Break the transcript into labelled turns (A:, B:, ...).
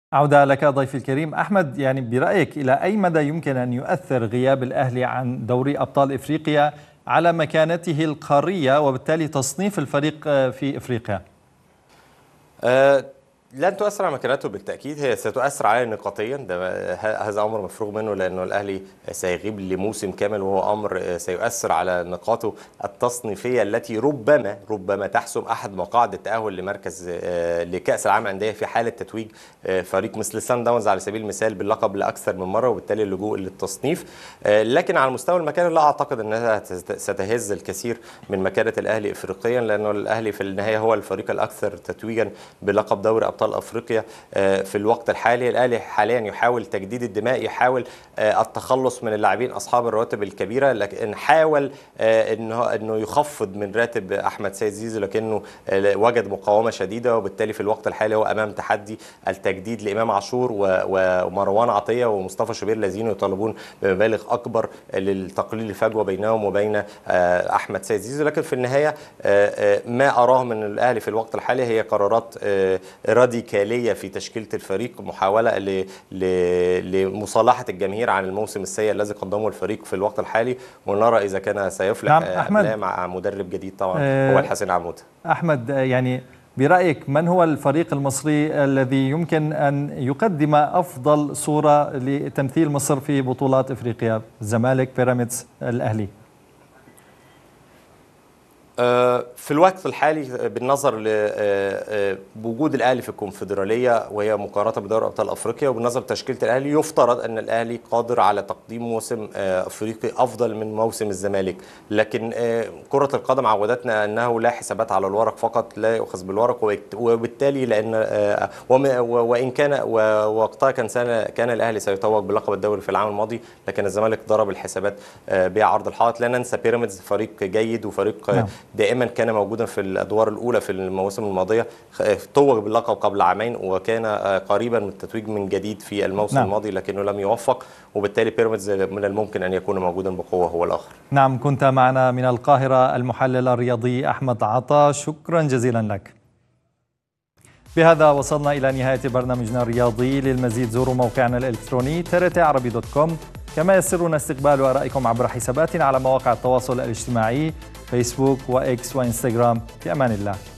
A: عودة لك ضيفي الكريم أحمد. يعني برأيك إلى أي مدى يمكن أن يؤثر غياب الأهلي عن دوري أبطال إفريقيا على مكانته القارية وبالتالي تصنيف الفريق في إفريقيا؟
B: لن تؤثر على مكانته بالتأكيد، هي ستؤثر عليه نقاطيا، هذا أمر مفروغ منه، لأنه الأهلي سيغيب لموسم كامل وهو أمر سيؤثر على نقاطه التصنيفية التي ربما تحسم أحد مقاعد التأهل لمركز لكأس العالم للأندية في حالة تتويج فريق مثل سان داونز على سبيل المثال باللقب لأكثر من مرة، وبالتالي اللجوء للتصنيف. لكن على مستوى المكان لا أعتقد أنها ستهز الكثير من مكانة الأهلي إفريقيا، لأنه الأهلي في النهاية هو الفريق الأكثر تتويجا بلقب دوري أبطال أفريقيا في الوقت الحالي. الأهلي حاليا يحاول تجديد الدماء، يحاول التخلص من اللاعبين أصحاب الرواتب الكبيرة، لكن حاول أنه يخفض من راتب أحمد سيد زيزو، لكنه وجد مقاومة شديدة، وبالتالي في الوقت الحالي هو أمام تحدي التجديد لإمام عاشور ومروان عطية ومصطفى شوبير الذين يطالبون بمبالغ أكبر للتقليل الفجوة بينهم وبين أحمد سيد زيزو. لكن في النهاية ما أراه من الأهلي في الوقت الحالي هي قرارات راديكالية في تشكيلة الفريق، محاولة لمصالحة الجماهير عن الموسم السيء الذي قدمه الفريق في الوقت الحالي، ونرى إذا كان سيفلح مع مدرب جديد طبعا هو الحسين عمودة.
A: أحمد، يعني برأيك من هو الفريق المصري الذي يمكن أن يقدم أفضل صورة لتمثيل مصر في بطولات إفريقيا؟ الزمالك، بيراميدز، الأهلي؟
B: في الوقت الحالي بالنظر لوجود الاهلي في الكونفدراليه وهي مقارنه بدوري ابطال افريقيا، وبالنظر لتشكيله الاهلي يفترض ان الاهلي قادر على تقديم موسم افريقي افضل من موسم الزمالك. لكن كره القدم عودتنا انه لا حسابات على الورق فقط، لا يؤخذ بالورق، وبالتالي لان وان كان وقتها كان الاهلي سيتوج بلقب الدوري في العام الماضي، لكن الزمالك ضرب الحسابات بعرض الحائط. لا ننسى بيراميدز فريق جيد وفريق دائما كان موجودا في الادوار الاولى في المواسم الماضيه، توج باللقب قبل عامين وكان قريبا من التتويج من جديد في الموسم الماضي، لكنه لم يوفق، وبالتالي بيراميدز من الممكن ان يكون موجودا بقوه هو الاخر.
A: نعم، كنت معنا من القاهره المحلل الرياضي احمد عطا، شكرا جزيلا لك. بهذا وصلنا الى نهايه برنامجنا الرياضي. للمزيد زوروا موقعنا الالكتروني trtarabi.com، كما يسرنا استقبال آرائكم عبر حساباتنا على مواقع التواصل الاجتماعي فيسبوك وإكس وإنستغرام. في أمان الله.